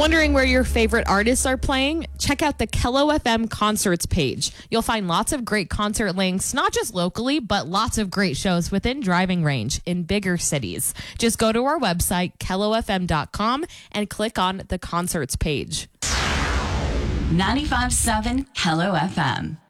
Wondering where your favorite artists are playing? Check out the Kello FM concerts page. You'll find lots of great concert links, not just locally, but lots of great shows within driving range in bigger cities. Just go to our website, kellofm.com, and click on the concerts page. 95.7 Kello FM.